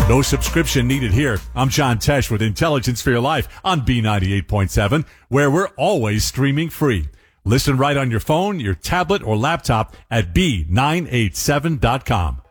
No subscription needed here. I'm John Tesh with Intelligence for Your Life on B98.7, where we're always streaming free. Listen right on your phone, your tablet, or laptop at B987.com.